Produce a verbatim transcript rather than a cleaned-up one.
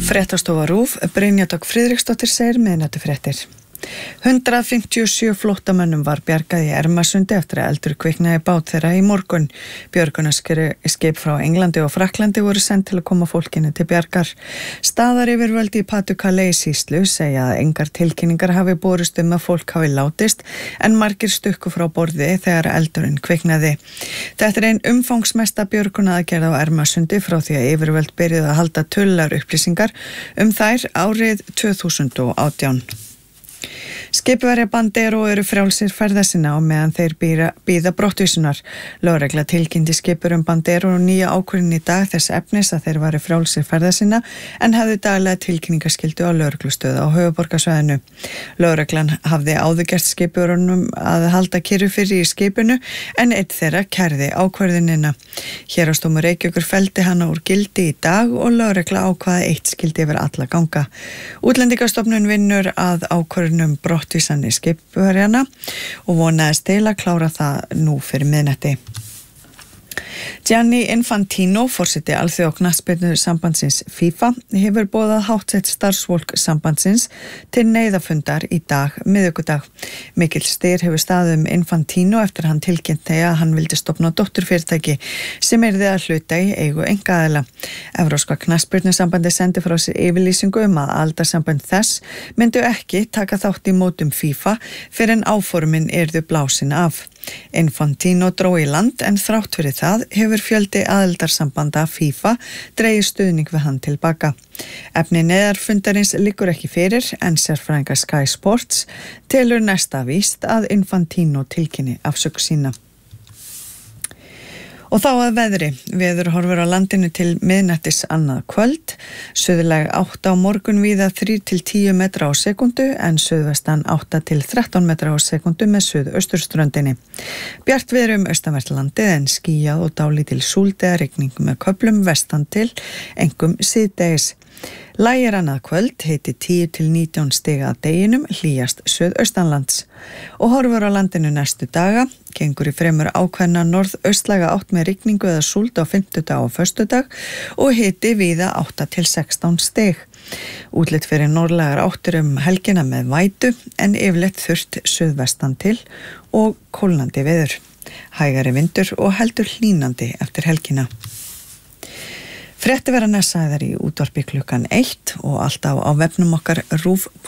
Fréttastofa RÚV, Brynja Dögg Friðriksdóttir segir miðnætufréttir. hundrað fimmtíu og sjö flóttamönnum var bjargað í Ermarsundi eftir að eldur kviknaði í bát þeirra í morgun. Björgunarskip frá Englandi og Frakklandi voru send til að koma fólkinu til bjargar. Staðaryfirvöld í Pas-de-Calais-sýslu segja að engar tilkynningar hafi borist um að fólk hafi látist en margir stukku frá borði þegar eldurinn kviknaði. Þetta er ein umfangsmesta björgunaraðgerð á Ermarsundi frá því að yfirvöld byrjuðu að halda tölulegar upplýsingar um þær árið tvö þúsund og átján. Skipverjar Bandero eru frjálsir ferða sinna á meðan þeir bíða, bíða brottvísunar. Lögregla tilkynnti skipurum Bandero nýja ákvörðun í dag þess efnis að þeir varu frjálsir ferða sinna en hafði daglega tilkynningaskyldu á lögreglustöð á höfuðborgarsvæðinu. Lögreglan hafði áður gert skipurunum að halda kyrru fyrir í skipinu en einn þeirra kærði ákvörðunina. Héraðsdómur Reykjavíkur felldi hana úr gildi í dag og lögregla ákvaða eitt skildi yfir alla ganga. Útlendingastofnun vinnur að ákvörðunum brottvísanir skipverjana og vonaðist til að klára það nú fyrir miðnætti. Gianni Infantino, forseti alþjóða knattspyrnusambandsins FIFA, hefur boðað háttsett starfsfólk sambandsins til neyðarfundar í dag, miðvikudag. Mikill styr hefur staðið um Infantino eftir hann tilkynnti að hann vildi stofna dótturfyrirtæki sem yrði að hluta í eigu einkaaðila. Evrópska knattspyrnusambandi sendi frá sér yfirlýsingu um að aldarsamband þess myndu ekki taka þátt í mótum FIFA fyrir en áformin yrðu blásin af. Infantino dró í land en þrátt fyrir það hefur fjöldi aðildarsambanda FIFA dregið stuðning við hann tilbaka. Efni neyðarfundarins liggur ekki fyrir en sérfræðingar Sky Sports telur næsta víst að Infantino tilkynni afsögn sína. Og þá að veðri. Veður horfur á landinu til miðnættis annað kvöld. Suðlæg átta á morgun víða þrír til tíu metra á sekundu en suðvestan átta til þrettán metra á sekundu með suðausturströndinni. Bjart veður um austanvert landið en skýjað og dálítil súld eða rigning með köflum vestan til, einkum síðdegis. Lægir annað kvöld, heiti tíu til nítján stiga að deginum, hlýjast suðaustanlands. Og horfur á landinu næstu daga, gengur í fremur ákveðna norðaustlæga átt með rigningu eða súld á fimmtudag og föstudag og hiti víða átta til sextán stig. Útlit fyrir norðlægar áttir um helgina með vætu en yfirleitt þurrt suðvestan til og kólnandi veður. Hægari vindur og heldur hlýnandi eftir helgina. Fréttir verða næst sagðar í útvarpi klukkan eitt og alltaf á vefnum okkar rúv.